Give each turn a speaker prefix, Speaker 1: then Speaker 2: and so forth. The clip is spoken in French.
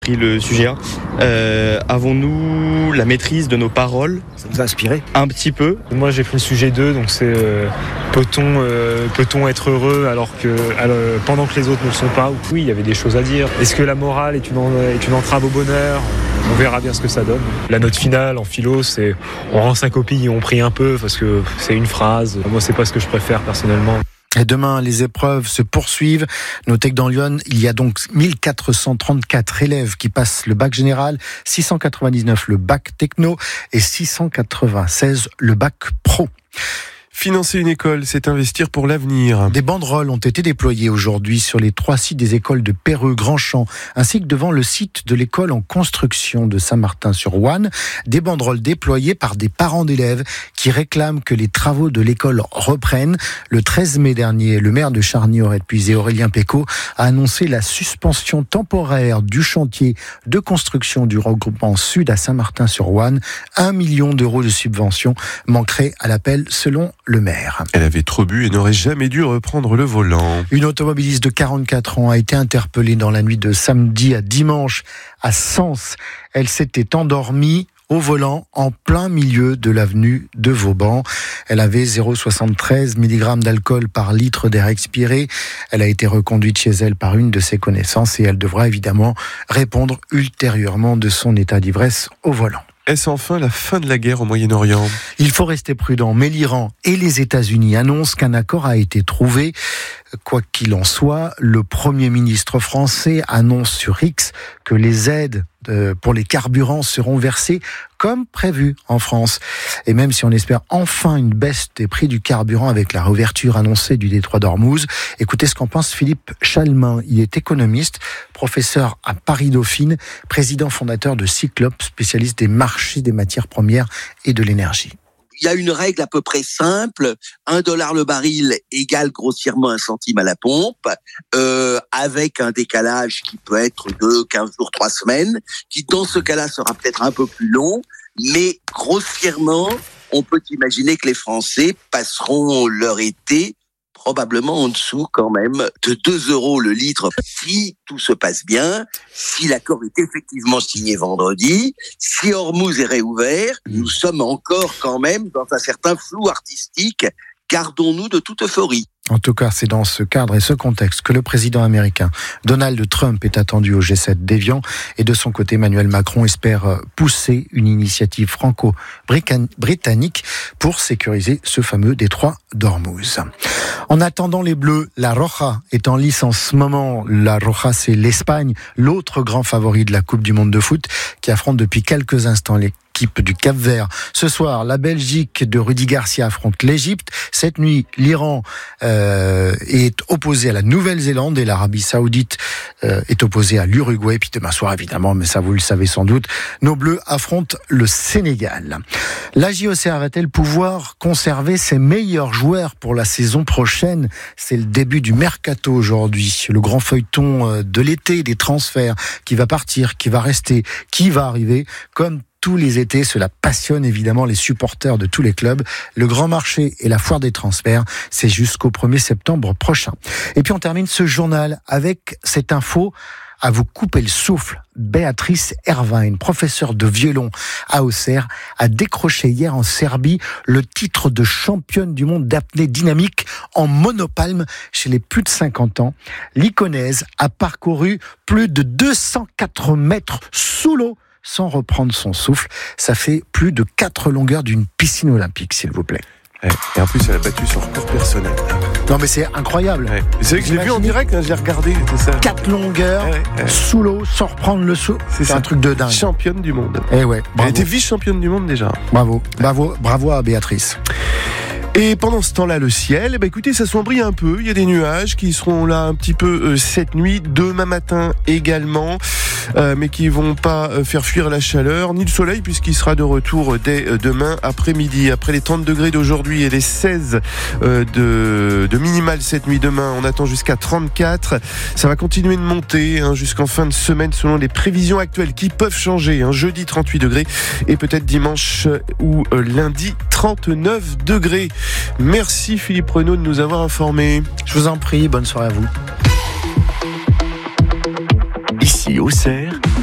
Speaker 1: Pris le sujet A. Avons-nous la maîtrise de nos paroles?
Speaker 2: Ça nous a inspiré.
Speaker 1: Un petit peu.
Speaker 3: Moi j'ai pris le sujet 2, donc c'est peut-on être heureux pendant que les autres ne le sont pas? Oui, il y avait des choses à dire. Est-ce que la morale est une entrave au bonheur? On verra bien ce que ça donne. La note finale en philo, c'est on rend sa copie et on prie un peu parce que c'est une phrase. Moi c'est pas ce que je préfère personnellement.
Speaker 2: Et demain, les épreuves se poursuivent. Notez que dans Lyon, il y a donc 1434 élèves qui passent le bac général, 699 le bac techno et 696 le bac pro.
Speaker 4: Financer une école, c'est investir pour l'avenir.
Speaker 2: Des banderoles ont été déployées aujourd'hui sur les 3 sites des écoles de Perreux, Grandchamp, ainsi que devant le site de l'école en construction de Saint-Martin-sur-Ouane. Des banderoles déployées par des parents d'élèves qui réclament que les travaux de l'école reprennent. Le 13 mai dernier, le maire de Charny-Orette-Puisé, Aurélien Pécaud, a annoncé la suspension temporaire du chantier de construction du regroupement sud à Saint-Martin-sur-Ouane. 1 million d'euros de subvention manquerait à l'appel selon le maire.
Speaker 4: Elle avait trop bu et n'aurait jamais dû reprendre le volant.
Speaker 2: Une automobiliste de 44 ans a été interpellée dans la nuit de samedi à dimanche à Sens. Elle s'était endormie au volant en plein milieu de l'avenue de Vauban. Elle avait 0,73 mg d'alcool par litre d'air expiré. Elle a été reconduite chez elle par une de ses connaissances et elle devra évidemment répondre ultérieurement de son état d'ivresse au volant.
Speaker 4: Est-ce enfin la fin de la guerre au Moyen-Orient?
Speaker 2: Il faut rester prudent, mais l'Iran et les États-Unis annoncent qu'un accord a été trouvé. Quoi qu'il en soit, le Premier ministre français annonce sur X que les aides pour les carburants seront versées comme prévu en France. Et même si on espère enfin une baisse des prix du carburant avec la réouverture annoncée du détroit d'Ormuz, écoutez ce qu'en pense Philippe Chalmin. Il est économiste, professeur à Paris-Dauphine, président fondateur de Cyclope, spécialiste des marchés des matières premières et de l'énergie.
Speaker 5: Il y a une règle à peu près simple, $1 le baril égale grossièrement 1 centime à la pompe, avec un décalage qui peut être de 15 jours, 3 semaines, qui dans ce cas-là sera peut-être un peu plus long, mais grossièrement, on peut imaginer que les Français passeront leur été probablement en dessous quand même de 2 € le litre si tout se passe bien, si l'accord est effectivement signé vendredi, si Ormuz est réouvert, nous sommes encore quand même dans un certain flou artistique. Gardons-nous de toute euphorie.
Speaker 2: En tout cas, c'est dans ce cadre et ce contexte que le président américain Donald Trump est attendu au G7 d'Évian. Et de son côté, Emmanuel Macron espère pousser une initiative franco-britannique pour sécuriser ce fameux détroit d'Ormuz. En attendant les Bleus, la Roja est en lice en ce moment. La Roja, c'est l'Espagne, l'autre grand favori de la Coupe du Monde de foot, qui affronte depuis quelques instants l'équipe du Cap-Vert. Ce soir, la Belgique de Rudy Garcia affronte l'Égypte. Cette nuit, l'Iran est opposé à la Nouvelle-Zélande et l'Arabie Saoudite est opposée à l'Uruguay. Puis demain soir, évidemment, mais ça vous le savez sans doute, nos Bleus affrontent le Sénégal. La JOCR va-t-elle pouvoir conserver ses meilleurs joueurs pour la saison prochaine? C'est le début du mercato aujourd'hui, le grand feuilleton de l'été, des transferts, qui va partir, qui va rester, qui va arriver, comme tous les étés. Cela passionne évidemment les supporters de tous les clubs. Le grand marché et la foire des transferts, c'est jusqu'au 1er septembre prochain. Et puis on termine ce journal avec cette info à vous couper le souffle. Béatrice Ervine, professeure de violon à Auxerre, a décroché hier en Serbie le titre de championne du monde d'apnée dynamique en monopalme chez les plus de 50 ans. L'Iconaise a parcouru plus de 204 mètres sous l'eau sans reprendre son souffle. Ça fait plus de 4 longueurs d'une piscine olympique, s'il vous plaît.
Speaker 4: Et en plus, elle a battu son record personnel.
Speaker 2: Non mais c'est incroyable.
Speaker 4: Ouais. C'est vrai que je l'ai vu en direct, hein, je l'ai regardé. C'est ça.
Speaker 2: 4 longueurs sous l'eau sans reprendre le souffle. C'est un truc de dingue.
Speaker 4: Championne du monde.
Speaker 2: Eh ouais, bravo.
Speaker 4: Elle était vice-championne du monde déjà.
Speaker 2: Bravo à Béatrice.
Speaker 4: Et pendant ce temps-là, le ciel, écoutez, ça s'ombrit un peu. Il y a des nuages qui seront là un petit peu cette nuit, demain matin également, mais qui vont pas faire fuir la chaleur, ni le soleil, puisqu'il sera de retour dès demain après-midi. Après les 30 degrés d'aujourd'hui et les 16 de minimal cette nuit, demain, on attend jusqu'à 34. Ça va continuer de monter jusqu'en fin de semaine, selon les prévisions actuelles qui peuvent changer. Jeudi, 38 degrés, et peut-être dimanche ou lundi, 39 degrés. Merci Philippe Renaud de nous avoir informés.
Speaker 2: Je vous en prie, bonne soirée à vous.
Speaker 6: Ici Auxerre,